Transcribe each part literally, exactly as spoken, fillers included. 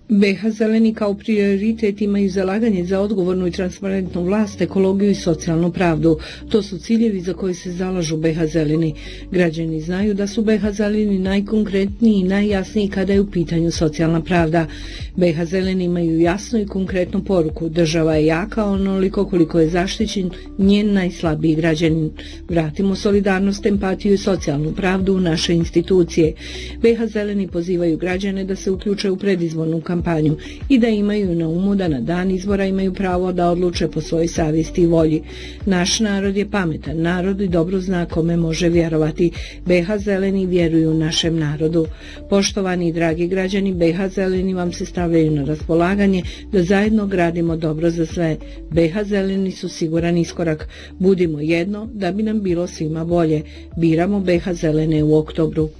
be ha Zeleni kao prioritet imaju zalaganje za odgovornu i transparentnu vlast, ekologiju i socijalnu pravdu. To su ciljevi za koje se zalažu be ha Zeleni. Građani znaju da su be ha Zeleni najkonkretniji i najjasniji kada je u pitanju socijalna pravda. be ha Zeleni imaju jasnu i konkretnu poruku. Država je jaka onoliko koliko je zaštićen njen najslabiji građanin. Vratimo solidarnost, empatiju i socijalnu pravdu u naše institucije. be ha Zeleni pozivaju građane da se uključe u predizbornu kampanju i da imaju na umu da na dan izbora imaju pravo da odluče po svojoj savjesti i volji. Naš narod je pametan narod i dobro zna kome može vjerovati. be ha Zeleni vjeruju našem narodu. Poštovani i dragi građani, be ha Zeleni vam se stavljaju na raspolaganje da zajedno gradimo dobro za sve. be ha Zeleni su siguran iskorak. Budimo jedno da bi nam bilo svima bolje. Biramo be ha Zelene u oktobru.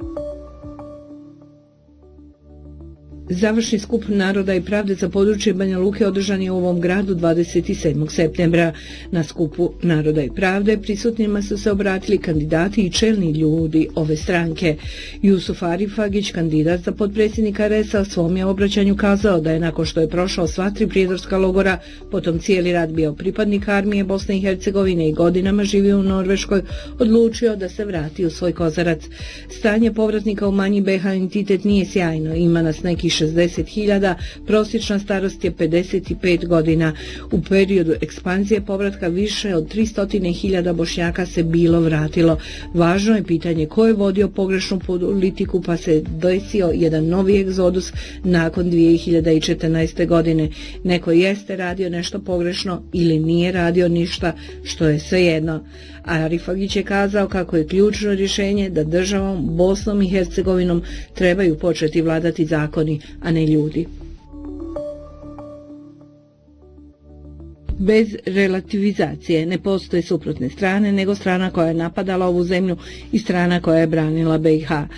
Završni skup Naroda i pravde za područje Banja Luke održan je u ovom gradu dvadeset sedmog septembra. Na skupu Naroda i pravde prisutnima su se obratili kandidati i čelni ljudi ove stranke. Jusuf Arifagić, kandidat za potpredsjednika er es a, svom je obraćanju kazao da je nakon što je prošao sva tri prijedorska logora, potom cijeli rat bio pripadnik armije Bosne i Hercegovine i godinama živio u Norveškoj, odlučio da se vrati u svoj Kozarac. Stanje povratnika u manji be ha entitet nije sjajno, ima nas neki šezdeset hiljada, prosječna starost je pedeset pet godina. U periodu ekspanzije povratka više od tristo hiljada Bošnjaka se bilo vratilo. Važno je pitanje ko je vodio pogrešnu politiku pa se desio jedan novi egzodus nakon dvije hiljade četrnaeste. godine. Neko jeste radio nešto pogrešno ili nije radio ništa, što je svejedno. Arifagić je kazao kako je ključno rješenje da državom Bosnom i Hercegovinom trebaju početi vladati zakoni, a ne ljudi. Bez relativizacije ne postoje suprotne strane, nego strana koja je napadala ovu zemlju i strana koja je branila be ha.